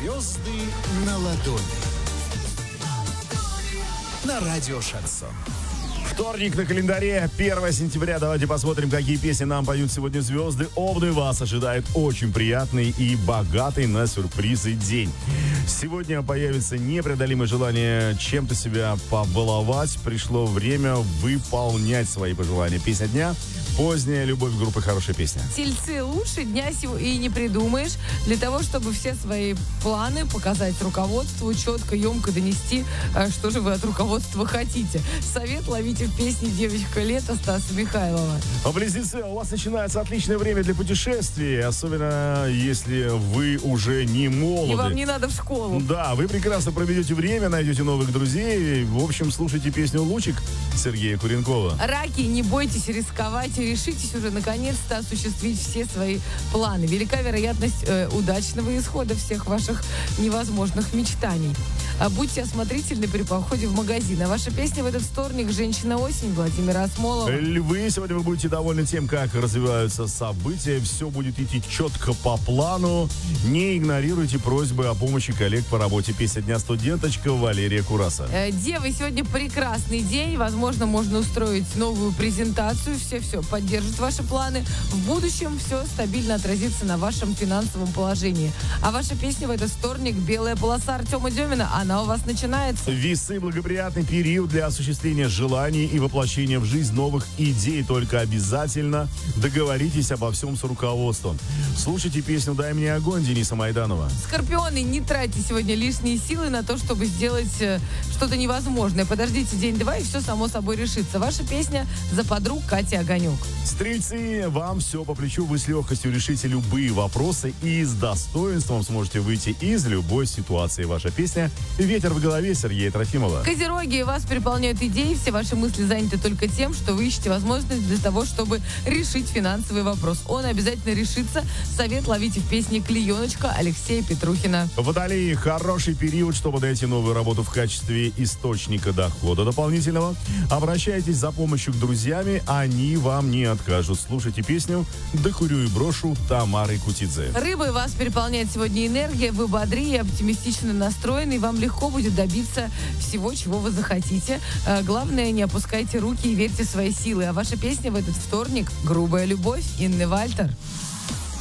Звезды на ладони. На радио Шансон. Вторник на календаре, 1 сентября. Давайте посмотрим, какие песни нам поют сегодня звезды. Овны, вас ожидает очень приятный и богатый на сюрпризы день. Сегодня появится непреодолимое желание чем-то себя побаловать. Пришло время выполнять свои пожелания. Песня дня — «Поздняя любовь» группы «Хорошая песня». Тельцы, лучше дня и не придумаешь. Для того, чтобы все свои планы показать руководству, четко, емко донести, что же вы от руководства хотите. Совет ловите в песне «Девочка лета» Стаса Михайлова. Близнецы, у вас начинается отличное время для путешествий, особенно если вы уже не молоды. И вам не надо в школу. Да, вы прекрасно проведете время, найдете новых друзей. В общем, слушайте песню «Лучик» Сергея Куренкова. Раки, не бойтесь рисковать и решитесь уже наконец-то осуществить все свои планы. Велика вероятность удачного исхода всех ваших невозможных мечтаний. Будьте осмотрительны при походе в магазин. А ваша песня в этот вторник «Женщина-осень» Владимира Осмолова. Львы, сегодня вы будете довольны тем, как развиваются события. Все будет идти четко по плану. Не игнорируйте просьбы о помощи коллег по работе. Песня дня «Студенточка» Валерия Кураса. Девы, сегодня прекрасный день. Возможно, можно устроить новую презентацию. Все поддержат ваши планы. В будущем все стабильно отразится на вашем финансовом положении. А ваша песня в этот вторник «Белая полоса» Артема Демина, она у вас начинается. Весы, благоприятный период для осуществления желаний и воплощения в жизнь новых идей. Только обязательно договоритесь обо всем с руководством. Слушайте песню «Дай мне огонь» Дениса Майданова. Скорпионы, не тратьте сегодня лишние силы на то, чтобы сделать что-то невозможное. Подождите день-два, и все само собой решится. Ваша песня «За подруг» Катя Огонек. Стрельцы, вам все по плечу. Вы с легкостью решите любые вопросы и с достоинством сможете выйти из любой ситуации. Ваша песня «Ветер в голове» Сергея Трофимова. Козероги, вас переполняют идеи, все ваши мысли заняты только тем, что вы ищете возможность для того, чтобы решить финансовый вопрос. Он обязательно решится. Совет ловите в песне «Клееночка» Алексея Петрухина. Водолеи, хороший период, чтобы найти новую работу в качестве источника дохода дополнительного. Обращайтесь за помощью к друзьям, они вам не откажут. Слушайте песню «Докурю и брошу» Тамары Кутидзе. Рыбы, вас переполняет сегодня энергия, вы бодрее, оптимистично настроены, и вам легко будет добиться всего, чего вы захотите. Главное, не опускайте руки и верьте в свои силы. А ваша песня в этот вторник «Грубая любовь» Инны Вальтер.